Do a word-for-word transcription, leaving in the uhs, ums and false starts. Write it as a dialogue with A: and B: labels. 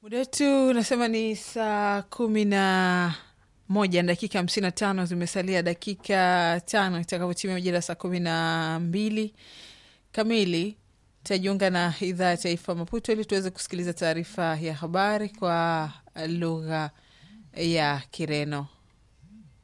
A: Muda wetu nasema ni saa kumi na moja na dakika hamsini na tano. Zimesalia dakika tano itakapotimia majira saa kumi na mbili kamili. Tajiunga na idhaa ya taifa Maputo ili tuweze kusikiliza taarifa ya habari kwa lugha ya Kireno.